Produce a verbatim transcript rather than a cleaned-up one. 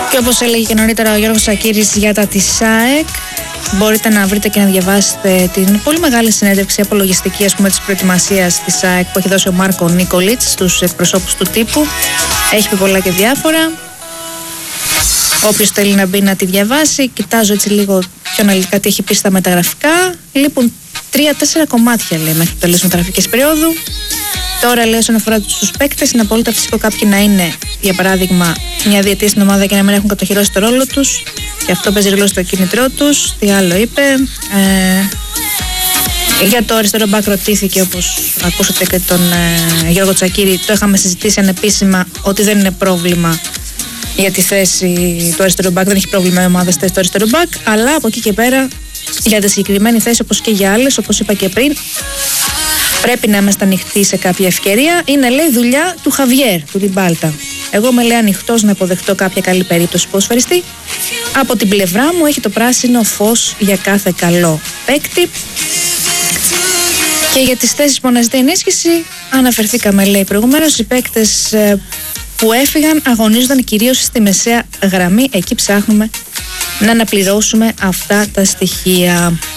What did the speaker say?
Και όπως έλεγε και νωρίτερα ο Γιώργος Τσακίρης για τα της ΑΕΚ, μπορείτε να βρείτε και να διαβάσετε την πολύ μεγάλη συνέντευξη απολογιστική, ας πούμε, της προετοιμασίας της ΑΕΚ που έχει δώσει ο Μάρκο Νίκολιτς στους εκπροσώπους του τύπου. Έχει πει πολλά και διάφορα. Όποιος θέλει να μπει να τη διαβάσει, κοιτάζω έτσι λίγο πιο αναλυτικά τι έχει πει στα μεταγραφικά. Λείπουν τρία-τέσσερα κομμάτια, λέει, μέχρι το τέλος μεταγραφικής περίοδου. Τώρα, λέει, όσον αφορά τους παίκτες, είναι απόλυτα φυσικό κάποιοι να είναι, για παράδειγμα, μια διετία στην ομάδα και να μην έχουν κατοχυρώσει το ρόλο τους. Και αυτό παίζει ρόλο στο κίνητρό τους. Τι άλλο είπε. Ε, για το αριστερό μπακ ρωτήθηκε, όπως ακούσατε και τον ε, Γιώργο Τσακίρη, το είχαμε συζητήσει ανεπίσημα ότι δεν είναι πρόβλημα για τη θέση του αριστερού μπακ, δεν έχει πρόβλημα η ομάδα στη θέση του αριστερού μπακ, αλλά από εκεί και πέρα για τη συγκεκριμένη θέση, όπως και για άλλες, όπως είπα και πριν, πρέπει να είμαστε ανοιχτοί σε κάποια ευκαιρία. Είναι, λέει, δουλειά του Χαβιέρ, του Ριμπάλτα. Εγώ είμαι, λέει, ανοιχτός να υποδεχτώ κάποια καλή περίπτωση ποδοσφαιριστή. Από την πλευρά μου έχει το πράσινο φως για κάθε καλό παίκτη. Και για τις θέσεις που αναζητεί ενίσχυση, αναφερθήκαμε, λέει, προηγουμένως. Οι παίκτες που έφυγαν αγωνίζονταν κυρίως στη μεσαία γραμμή. Εκεί ψάχνουμε να αναπληρώσουμε αυτά τα στοιχεία.